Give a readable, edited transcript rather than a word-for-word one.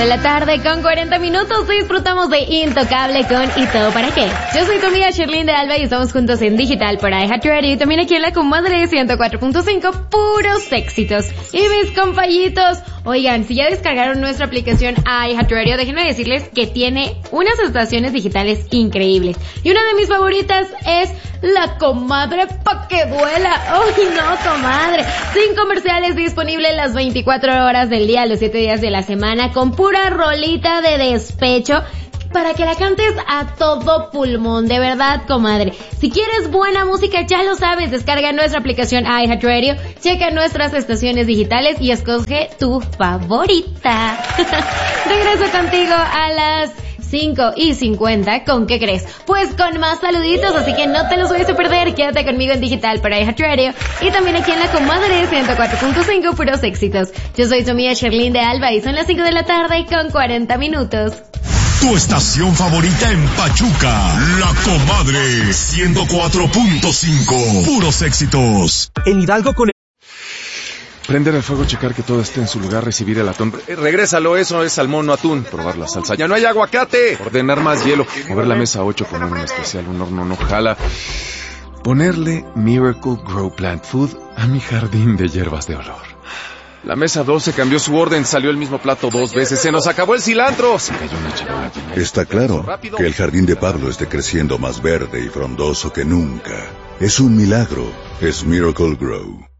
De la tarde con 40 minutos disfrutamos de Intocable con ¿Y todo para qué? Yo soy tu amiga Sherlyn de Alba y estamos juntos en digital por iHeartRadio y también aquí en la comadre 104.5, puros éxitos. Y mis compañitos, oigan, si ya descargaron nuestra aplicación iHeartRadio, déjenme decirles que tiene unas estaciones digitales increíbles. Y una de mis favoritas es La Comadre pa' que duela. ¡Ay, no, comadre! Sin comerciales, disponible las 24 horas del día, los 7 días de la semana, con pura rolita de despecho para que la cantes a todo pulmón, de verdad, comadre. Si quieres buena música, ya lo sabes, descarga nuestra aplicación iHeartRadio, checa nuestras estaciones digitales y escoge tu favorita. Regreso contigo a las 5:50, ¿con qué crees? Pues con más saluditos, así que no te los vayas a perder, quédate conmigo en digital para iHeartRadio y también aquí en la comadre 104.5, puros éxitos. Yo soy tu amiga Sherlyn de Alba y son las 5 de la tarde con 40 minutos. Tu estación favorita en Pachuca, La Comadre 104.5, puros éxitos. En Hidalgo con Prender el fuego, checar que todo esté en su lugar, recibir el atún. Regrésalo, eso es salmón, no atún. Probar la salsa. ¡Ya no hay aguacate! Ordenar más hielo. Mover la mesa 8, poner un especial, un horno no jala. Ponerle Miracle Grow Plant Food a mi jardín de hierbas de olor. La mesa 12 cambió su orden, salió el mismo plato 2 veces. ¡Se nos acabó el cilantro! Se cayó una charola. Está claro que el jardín de Pablo esté creciendo más verde y frondoso que nunca. Es un milagro. Es Miracle Grow.